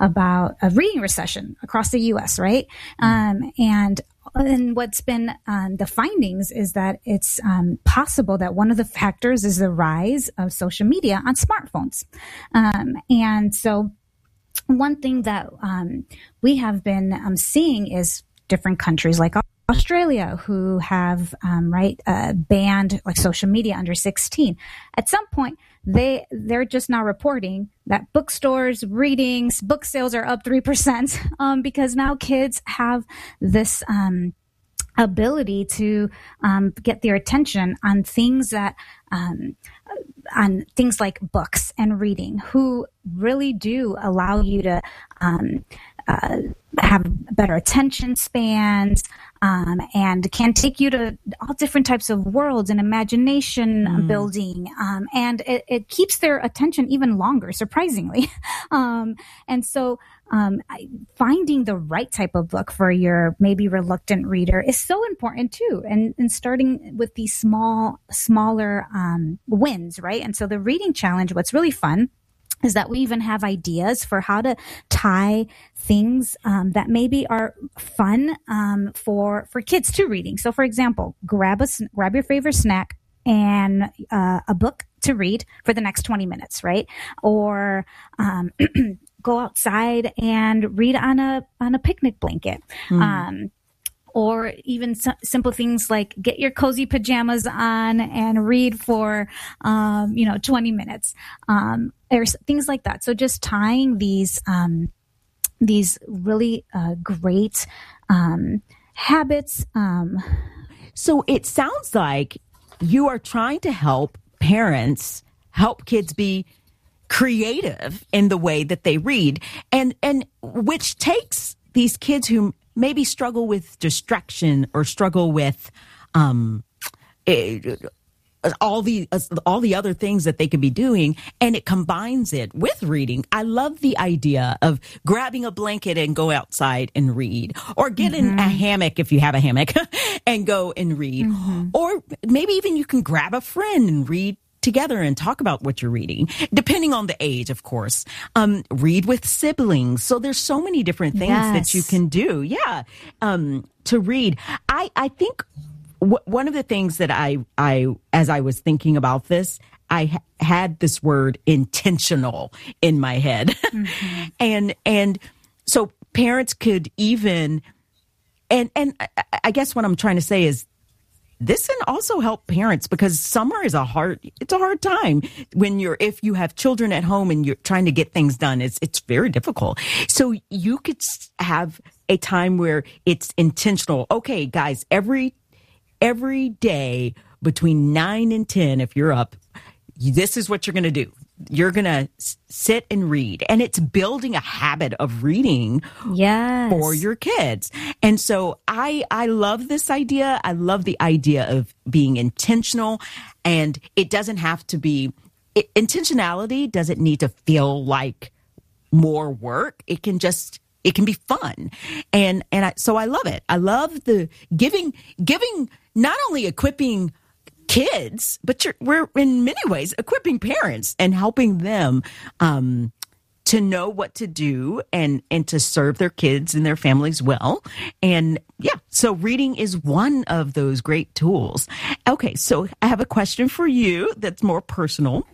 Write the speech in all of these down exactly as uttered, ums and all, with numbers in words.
about a reading recession across the U S, right? Um, and And what's been um, the findings is that it's um, possible that one of the factors is the rise of social media on smartphones. Um, and so one thing that um, we have been um, seeing is different countries like Australia who have um, right uh, banned like social media under sixteen. At some point, they they're just now reporting that bookstores, readings, book sales are up three percent um, because now kids have this um, ability to um, get their attention on things that um, on things like books and reading, who really do allow you to um, uh, have better attention spans, um, and can take you to all different types of worlds and imagination mm. building. Um, and it, it keeps their attention even longer, surprisingly. um, and so um, finding the right type of book for your maybe reluctant reader is so important too. And, and starting with these small, smaller um, wins, right? And so the reading challenge, what's really fun is that we even have ideas for how to tie things um, that maybe are fun um, for for kids to reading. So, for example, grab a grab your favorite snack and uh, a book to read for the next twenty minutes, right? Or um, go outside and read on a on a picnic blanket. Mm. Um, or even s- simple things like get your cozy pajamas on and read for, um, you know, twenty minutes. Um, there's things like that. So just tying these, um, these really uh, great um, habits. Um, so it sounds like you are trying to help parents help kids be creative in the way that they read, and and which takes these kids who maybe struggle with distraction or struggle with um, it, all the all the other things that they could be doing, and it combines it with reading. I love the idea of grabbing a blanket and go outside and read, or get mm-hmm. in a hammock if you have a hammock and go and read, mm-hmm. or maybe even you can grab a friend and read together and talk about what you're reading, depending on the age, of course. Um, read with siblings. So there's so many different things yes. that you can do. Yeah. Um, to read. I, I think w- one of the things that I, I, as I was thinking about this, I ha- had this word intentional in my head. Mm-hmm. and, and so parents could even, and, and I, I guess what I'm trying to say is, this can also help parents, because summer is a hard, it's a hard time when you're, if you have children at home and you're trying to get things done, it's, it's very difficult. So you could have a time where it's intentional. Okay, guys, every, every day between nine and ten, if you're up, this is what you're going to do. You're going to sit and read, and it's building a habit of reading yes. for your kids. And so I, I love this idea. I love the idea of being intentional, and it doesn't have to be it, intentionality doesn't need to feel like more work. It can just, it can be fun. And, and I, so I love it. I love the giving, giving, not only equipping kids, but you're, we're in many ways equipping parents and helping them um, to know what to do and, and to serve their kids and their families well. And yeah, so reading is one of those great tools. Okay, so I have a question for you that's more personal.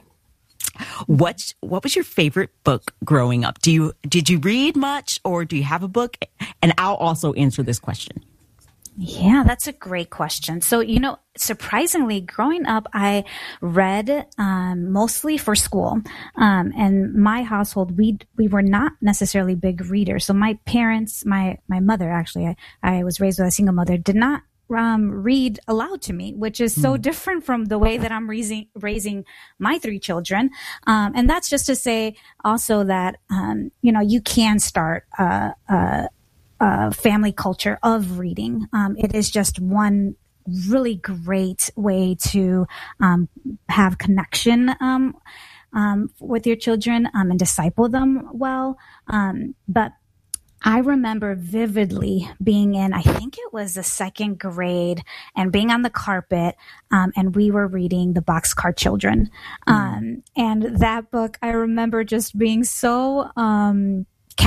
What what was your favorite book growing up? Do you did you read much, or do you have a book? And I'll also answer this question. Yeah, that's a great question. So, you know, surprisingly, growing up, I read um, mostly for school. Um, and my household, we we were not necessarily big readers. So my parents, my my mother, actually, I, I was raised with a single mother, did not um, read aloud to me, which is so mm. different from the way that I'm raising raising my three children. Um, and that's just to say also that, um, you know, you can start uh, uh Uh, family culture of reading. Um, it is just one really great way to um, have connection um, um, with your children um, and disciple them well. Um, but I remember vividly being in, I think it was the second grade, and being on the carpet, um, and we were reading The Boxcar Children. Mm. Um, and that book, I remember just being so um